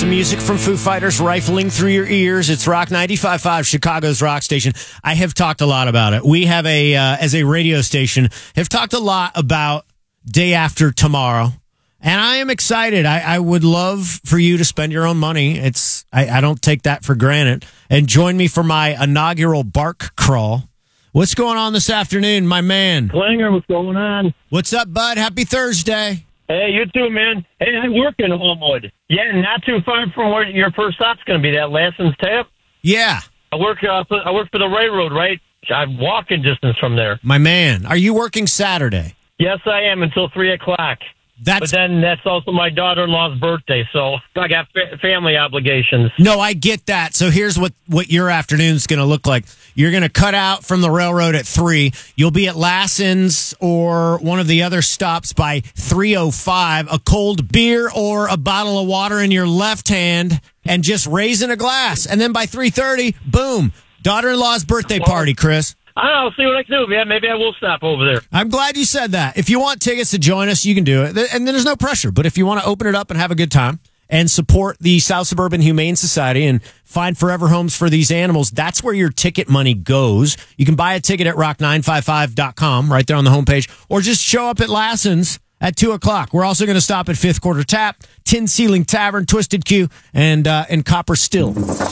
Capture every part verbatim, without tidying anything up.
some music from Foo Fighters rifling through your ears. It's Rock ninety-five point five, Chicago's rock station. I have talked a lot about it. We have a, uh, as a radio station, have talked a lot about Day After Tomorrow. And I am excited. I, I would love for you to spend your own money. It's I, I don't take that for granted. And join me for my inaugural bark crawl. What's going on this afternoon, my man? Klinger, what's going on? What's up, bud? Happy Thursday. Hey, you too, man. Hey, I work in Homewood. Yeah, not too far from where your first stop's going to be, that Lassen's Tap. Yeah. I work uh, for, I work for the railroad, right? I'm walking distance from there. My man, are you working Saturday? Yes, I am, until three o'clock. That's but then that's also my daughter-in-law's birthday, so I got fa- family obligations. No, I get that. So here's what, what your afternoon's going to look like. You're going to cut out from the railroad at three. You'll be at Lassen's or one of the other stops by three oh five. A cold beer or a bottle of water in your left hand and just raising a glass. And then by three thirty, boom, daughter-in-law's birthday party, Chris. I don't know. I'll see what I can do, man. Maybe I will stop over there. I'm glad you said that. If you want tickets to join us, you can do it. And there's no pressure. But if you want to open it up and have a good time and support the South Suburban Humane Society and find forever homes for these animals, that's where your ticket money goes. You can buy a ticket at rock nine five five dot com right there on the homepage, or just show up at Lassen's at two o'clock. We're also going to stop at Fifth Quarter Tap, Tin Ceiling Tavern, Twisted Q, and, uh, and Copper Still.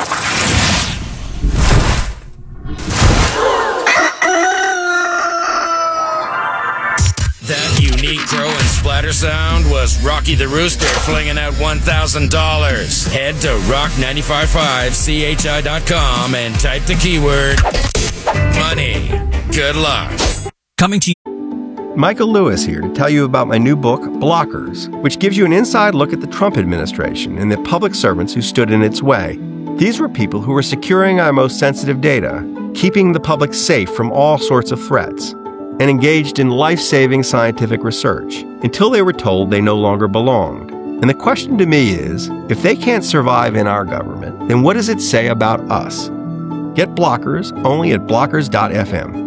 That unique crow and splatter sound was Rocky the Rooster flinging out one thousand dollars. Head to rock nine five five C H I dot com and type the keyword money. Good luck. Coming to you. Michael Lewis here to tell you about my new book, Blockers, which gives you an inside look at the Trump administration and the public servants who stood in its way. These were people who were securing our most sensitive data, keeping the public safe from all sorts of threats, and engaged in life-saving scientific research until they were told they no longer belonged. And the question to me is, if they can't survive in our government, then what does it say about us? Get Blockers only at blockers dot f m.